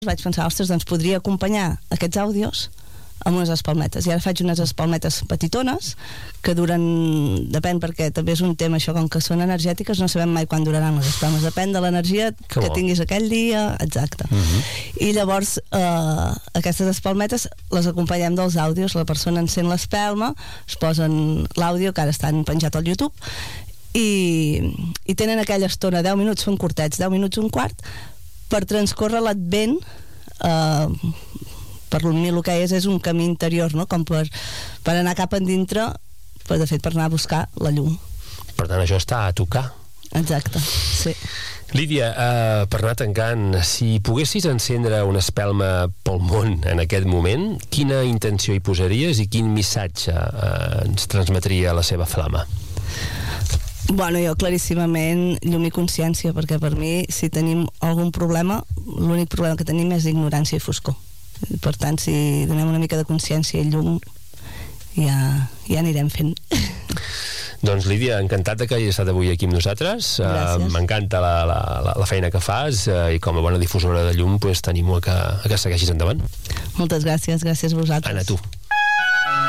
vaig pensar, ostres, doncs podria acompanyar aquests àudios amb unes espalmetes. I ara faig unes espalmetes petitones que duren, depèn, perquè també és un tema això, com que són energètiques, no sabem mai quan duraran les espalmes, depèn de l'energia que tinguis aquell dia, exacte. I llavors aquestes espalmetes les acompanyem dels àudios, la persona encén l'espelma, es posen l'àudio, que ara estan penjat al YouTube, i tenen aquella estona, 10 minuts, són curtets, 10 minuts, un quart, per transcórrer l'advent. Per mi el que és un camí interior, no? Com per anar cap endintre, de fet per anar a buscar la llum. Per tant, això està a tocar. Exacte, sí. Lídia, per anar tancant, si poguessis encendre una espelma pel món en aquest moment, quina intenció hi posaries i quin missatge ens transmetria la seva flama? Bueno, jo claríssimament llum i consciència, perquè per mi, si tenim algun problema, l'únic problema que tenim és ignorància i foscor. Per tant, si donem una mica de consciència i llum, ja anirem fent. Doncs Lídia, encantat que hagis estat avui aquí amb nosaltres. M'encanta la feina que fas i com a bona difusora de llum t'animo a que segueixis endavant. Moltes gràcies, gràcies a vosaltres. Anna, tu.